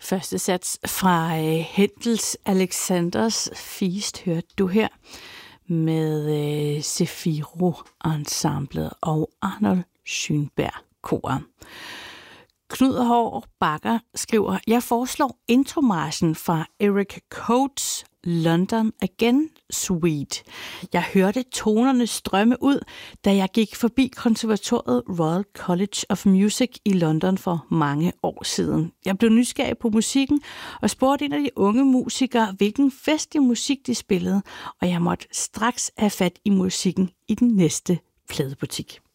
Første sats fra Händels Alexanders Feast hørte du her med Zefiro-ensemblet og Arnold Schönberg Koret. Knud Haahr Bakker skriver, jeg foreslår intromarchen fra Eric Coates London Again Suite. Jeg hørte tonerne strømme ud, da jeg gik forbi konservatoriet Royal College of Music i London for mange år siden. Jeg blev nysgerrig på musikken og spurgte en af de unge musikere, hvilken festlig musik de spillede, og jeg måtte straks have fat i musikken i den næste pladebutik.